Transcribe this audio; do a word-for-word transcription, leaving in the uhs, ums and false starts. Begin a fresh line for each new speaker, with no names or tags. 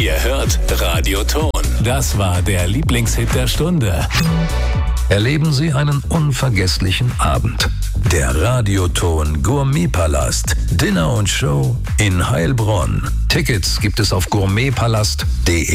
Ihr hört Radio Ton. Das war der Lieblingshit der Stunde.
Erleben Sie einen unvergesslichen Abend. Der Radioton Gourmetpalast. Dinner und Show in Heilbronn. Tickets gibt es auf gourmetpalast punkt de.